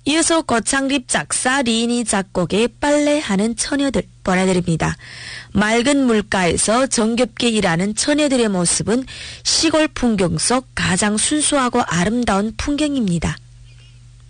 이어서 거창립 작사 리니 작곡의 빨래하는 처녀들 보내드립니다. 맑은 물가에서 정겹게 일하는 처녀들의 모습은 시골 풍경 속 가장 순수하고 아름다운 풍경입니다.